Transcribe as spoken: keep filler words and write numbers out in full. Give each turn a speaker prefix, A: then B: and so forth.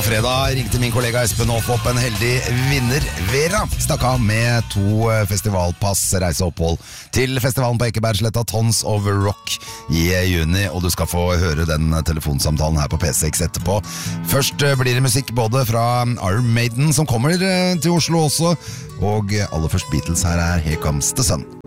A: På fredag ringte min kollega Espen Hoff opp en heldig vinner. Vera stakk av med to festivalpass, reiseopphold til festivalen på Ekebergsletta, Tons of Rock i juni, og du skal få høre den telefonsamtalen her på P seks etterpå. Først blir det musikk både fra Iron Maiden, som kommer til Oslo også, og aller først Beatles. Her er Here Comes the Sun.